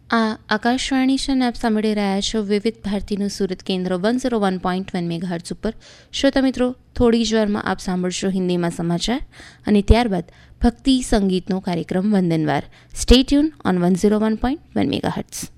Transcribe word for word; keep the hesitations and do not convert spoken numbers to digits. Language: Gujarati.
આ આકાશવાણી છે અને આપ સાંભળી રહ્યા છો વિવિધ ભારતીનું સુરત કેન્દ્ર one zero one point one megahertz ઉપર. શ્રોતા મિત્રો, થોડી જ વારમાં આપ સાંભળશો હિન્દીમાં સમાચાર અને ત્યારબાદ ભક્તિ સંગીતનો કાર્યક્રમ વંદનવાર. Stay tune on one zero one point one megahertz.